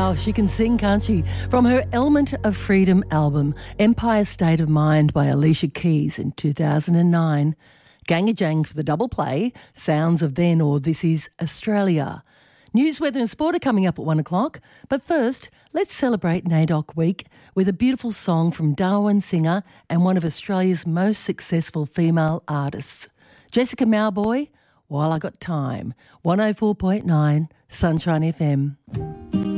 Wow, she can sing, can't she? From her Element of Freedom album, Empire State of Mind by Alicia Keys in 2009. Gang-a-Jang for the double play, Sounds of Then or This Is Australia. News, weather and sport are coming up at 1 o'clock. But first, let's celebrate NAIDOC Week with a beautiful song from Darwin singer and one of Australia's most successful female artists, Jessica Mauboy, While I Got Time, 104.9 Sunshine FM.